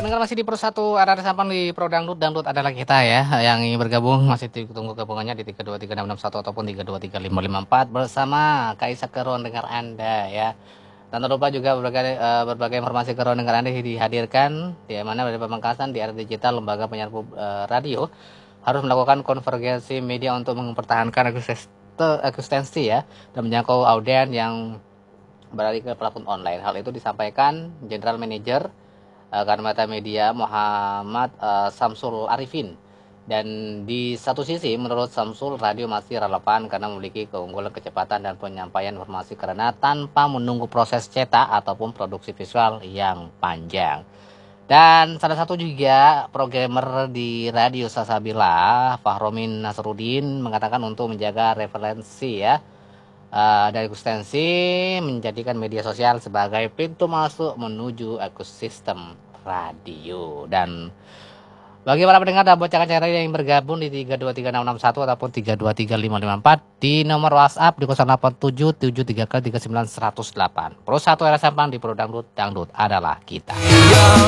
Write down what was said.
pendengar masih di Pro 1 ada Sampang di Pro Dangdut. Dangdut adalah kita ya. Yang ingin bergabung masih tunggu gabungannya di 323661 ataupun 323554 bersama Kaisa Keron dengar Anda ya. Dan tak lupa juga berbagai informasi Keron dengar Anda dihadirkan di mana dari Pamekasan di era digital lembaga penyiar radio harus melakukan konvergensi media untuk mempertahankan eksistensi ya dan menjangkau audien yang beralih ke platform online. Hal itu disampaikan General Manager Kanmata Media Muhammad Samsul Arifin. Dan di satu sisi menurut Samsul radio masih relevan karena memiliki keunggulan kecepatan dan penyampaian informasi karena tanpa menunggu proses cetak ataupun produksi visual yang panjang. Dan salah satu juga programmer di Radio Salsabila Fahromin Nasruddin mengatakan untuk menjaga referensi ya dari eksistensi menjadikan media sosial sebagai pintu masuk menuju ekosistem radio. Dan bagi para pendengar dan bocah cara yang bergabung di 323661 ataupun 323554 di nomor WhatsApp di 087733390108. Pro 1 era Sampang di Pro Dangdut, Dangdut adalah kita.